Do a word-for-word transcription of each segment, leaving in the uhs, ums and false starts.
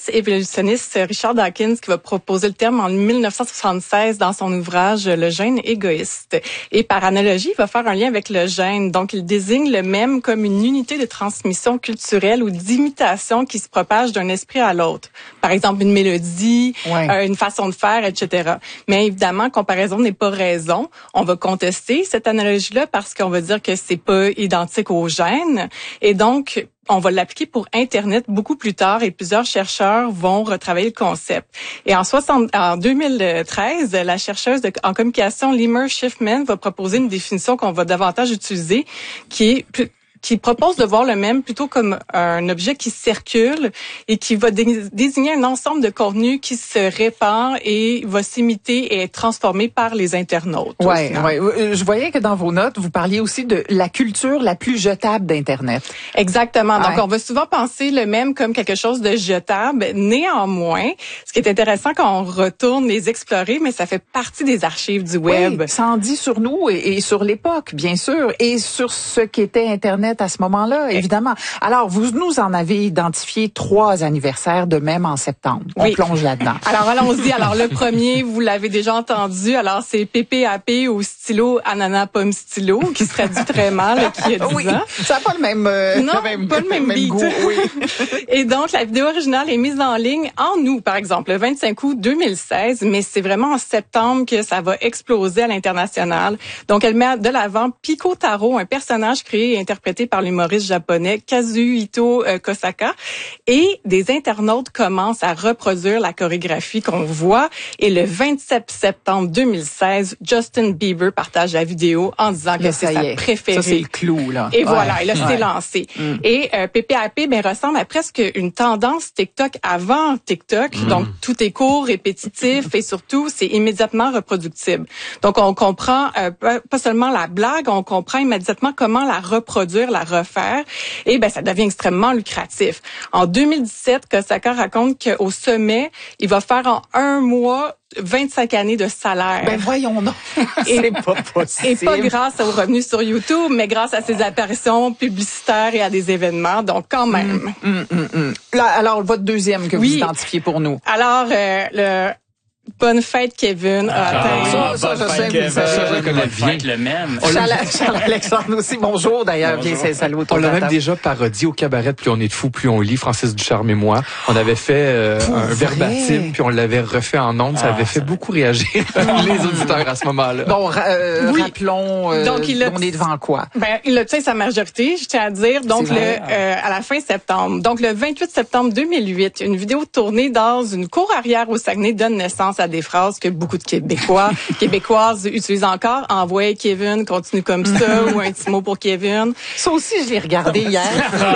linguiste évolutionniste Richard Dawkins qui va proposer le terme en dix-neuf cent soixante-seize dans son ouvrage Le gène égoïste. Et par analogie, il va faire un lien avec le gène. Donc, il désigne le mème comme une unité de transmission culturelle ou d'imitation qui se propage d'un esprit à l'autre. Par exemple, une mélodie, ouais. euh, une façon de faire, et cetera. Mais évidemment, comparaison n'est pas raison. On va contester cette analogie-là parce qu'on va dire que c'est pas identique au gène. Et donc, on va l'appliquer pour Internet beaucoup plus tard et plusieurs chercheurs vont retravailler le concept. Et en, soixante, en deux mille treize, la chercheuse de, en communication Limor Schiffman va proposer une définition qu'on va davantage utiliser qui est plus, qui propose de voir le mème plutôt comme un objet qui circule et qui va dé- désigner un ensemble de contenus qui se répand et va s'imiter et être transformé par les internautes. Ouais, ouais. Je voyais que dans vos notes, vous parliez aussi de la culture la plus jetable d'Internet. Exactement. Ouais. Donc, on va souvent penser le mème comme quelque chose de jetable. Néanmoins, ce qui est intéressant quand on retourne les explorer, mais ça fait partie des archives du web. Oui, ça en dit sur nous et, et sur l'époque, bien sûr, et sur ce qu'était Internet à ce moment-là, évidemment. Alors, vous nous en avez identifié trois anniversaires de même en septembre. On oui. plonge là-dedans. Alors, allons-y. Alors, le premier, vous l'avez déjà entendu. Alors, c'est P P A P au stylo ananas pomme stylo, qui se traduit très mal, qui a dix oui. ans. Ça n'a pas le même, euh, non, même, pas le même, même goût. Oui. Et donc, la vidéo originale est mise en ligne en août, par exemple, le vingt-cinq août deux mille seize, mais c'est vraiment en septembre que ça va exploser à l'international. Donc, elle met de l'avant Pico Taro, un personnage créé et interprété par l'humoriste japonais Kazuhito Kosaka. Et des internautes commencent à reproduire la chorégraphie qu'on voit. Et le vingt-sept septembre deux mille seize, Justin Bieber partage la vidéo en disant que c'est sa préférée. Ça, c'est le clou, là. Et ouais. voilà, et là, ouais. c'est lancé. Mm. Et euh, P P A P ben, ressemble à presque une tendance TikTok avant TikTok. Mm. Donc, tout est court, répétitif et surtout, c'est immédiatement reproductible. Donc, on comprend euh, pas seulement la blague, on comprend immédiatement comment la reproduire, la refaire. Et ben, ça devient extrêmement lucratif. En deux mille dix-sept, Kosaka raconte qu'au sommet, il va faire en un mois vingt-cinq années de salaire. Ben voyons donc. C'est pas possible. Et pas grâce aux revenus sur YouTube, mais grâce à ses apparitions publicitaires et à des événements. Donc, quand même. Mm, mm, mm, mm. Là, alors, votre deuxième que oui. vous identifiez pour nous. Alors, euh, le... Bonne fête, Kevin. Ah, ça, ça, ça, je sais, Kevin. Ça, je connais bien. Le même. Charles-Alexandre aussi, bonjour d'ailleurs. Bien, c'est salut. On l'a même déjà parodié au cabaret, plus on est de fous, plus on lit, Francis Ducharme et moi. On avait fait euh, un vrai? verbatim, puis on l'avait refait en ondes. Ça ah, avait fait ça... beaucoup réagir les auditeurs à ce moment-là. Bon, euh, oui. rappelons, euh, donc, il a... on est devant quoi? Ben, il obtient sa majorité, je tiens à dire, donc le, euh, à la fin septembre. Donc, le vingt-huit septembre deux mille huit, une vidéo tournée dans une cour arrière au Saguenay donne naissance à des phrases que beaucoup de Québécois, Québécoises utilisent encore. Envoie Kevin, continue comme ça, ou un petit mot pour Kevin. Ça aussi, je l'ai regardé hier.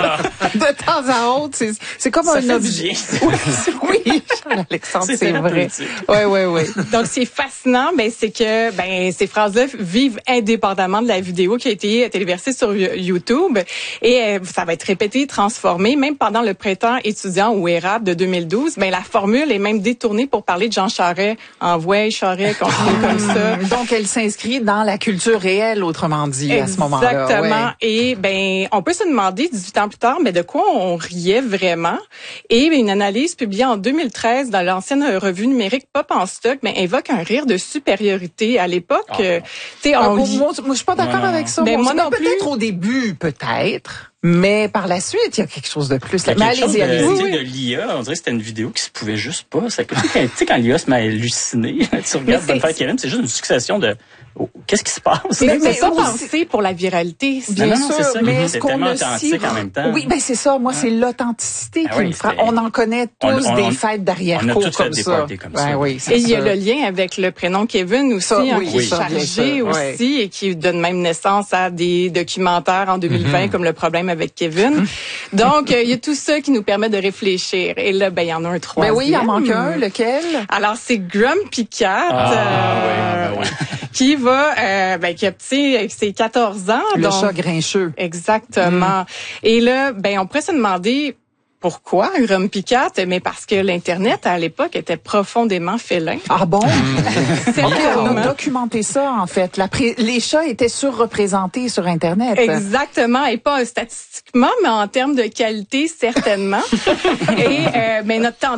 De temps à autre, c'est, c'est comme ça un objet. Oui, oui, Alexandre, c'est, c'est vrai. Oui, oui, oui. Donc, c'est fascinant, ben, c'est que, ben, ces phrases-là vivent indépendamment de la vidéo qui a été téléversée sur YouTube. Et euh, ça va être répété, transformé. Même pendant le printemps étudiant ou érable de deux mille douze, ben, la formule est même détournée pour parler de Jean Charest. Envoie Charest, continue ah, comme ça. Donc, elle s'inscrit dans la culture réelle, autrement dit, Exactement. à ce moment-là. Exactement. Ouais. Et ben, on peut se demander, dix-huit ans plus tard, mais de quoi on riait vraiment. Et une analyse publiée en deux mille treize dans l'ancienne revue numérique Pop en stock, mais évoque un rire de supériorité. À l'époque, ah, tu sais, on... Ah, moi, moi, je suis pas d'accord non, avec ça. Ben, moi, moi non peut-être plus. Au début, peut-être. Mais par la suite, il y a quelque chose de plus. Il y a mais quelque allez-y, chose allez-y. de, oui, oui. de l'I A, on dirait que c'était une vidéo qui se pouvait juste pas. Ça, tu sais, quand l'I A se met à halluciner, tu regardes Bonne Fête Kevin, c'est juste une succession de... Oh, qu'est-ce qui se passe? Mais c'est ça pensé pour la viralité. Bien non, sûr, non, c'est ça, mais c'est tellement authentique en même temps. Oui, ben c'est ça. Moi, hein? c'est l'authenticité ah, qui oui, me frappe. On en connaît tous on, on, des fêtes d'arrière-cour comme, ça. comme ça. Ben, oui, et il y a le lien avec le prénom Kevin aussi, ça, hein, oui, qui oui, est chargé aussi oui. et qui donne même naissance à des documentaires en deux mille vingt mm-hmm. comme Le problème avec Kevin. Mm-hmm. Donc, il y a tout ça qui nous permet de réfléchir. Et là, ben il y en a un troisième. Ben oui, il en manque un. Lequel? Alors, c'est Grumpy Cat ah, euh, oui, ben oui. qui va... Euh, ben, qui a petit, avec ses quatorze ans. Le donc, chat grincheux. Exactement. Mm. Et là, ben, on pourrait se demander pourquoi Grumpy Cat, mais parce que l'Internet, à l'époque, était profondément félin. Ah bon? On a documenté ça, en fait. La pré- les chats étaient surreprésentés sur Internet. Exactement. Et pas statistiquement, mais en termes de qualité, certainement. Et, euh, ben, notre